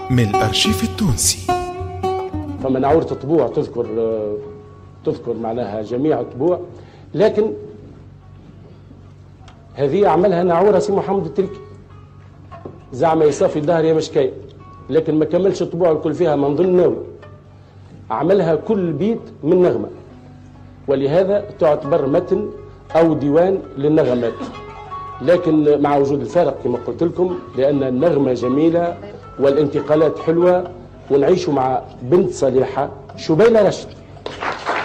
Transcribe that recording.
من الأرشيف التونسي. فمن نعورة طبوع تذكر معناها جميع الطبوع، لكن هذه عملها نعورة سي محمد التركي زعم يصافي الدهر يا مشكاي، لكن ما كملش الطبوع الكل فيها من ضمن ناوي، عملها كل بيت من نغمة، ولهذا تعتبر متن أو ديوان للنغمات، لكن مع وجود الفارق كما قلت لكم، لأن النغمة جميلة والانتقالات حلوة، ونعيشوا مع بنت صالحة شبيلة رشد.